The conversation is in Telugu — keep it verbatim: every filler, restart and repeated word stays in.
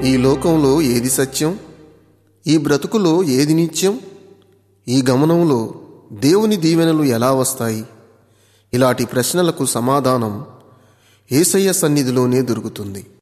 ఈ లోకంలో ఏది సత్యం? ఈ బ్రతుకులో ఏది నిత్యం? ఈ గమనంలో దేవుని దీవెనలు ఎలా వస్తాయి? ఇలాంటి ప్రశ్నలకు సమాధానం యేసయ్య సన్నిధిలోనే దొరుకుతుంది.